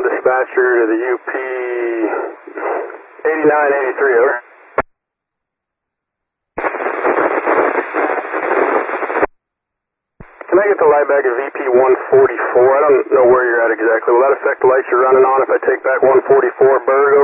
dispatcher to the UP 8983, over. Can I get the light back at VP 144? I don't know where you're at exactly. Will that affect the lights you're running on if I take back 144 Burgo,